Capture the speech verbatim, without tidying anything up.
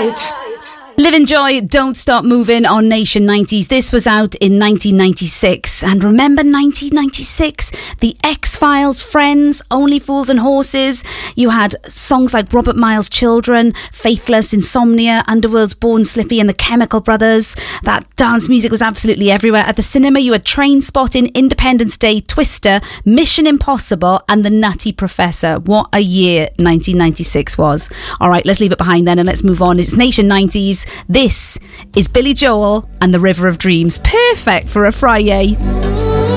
Live Enjoy, Don't Stop Moving on Nation nineties. This was out in nineteen ninety-six. And remember nineteen ninety-six? The X-Files, Friends, Only Fools and Horses. You had songs like Robert Miles' Children, Faithless, Insomnia, Underworld's Born Slippy and the Chemical Brothers. That dance music was absolutely everywhere. At the cinema, you had Trainspotting, Independence Day, Twister, Mission Impossible and The Nutty Professor. What a year nineteen ninety-six was. All right, let's leave it behind then and let's move on. It's Nation nineties. This is Billy Joel and the River of Dreams. Perfect for a Friday.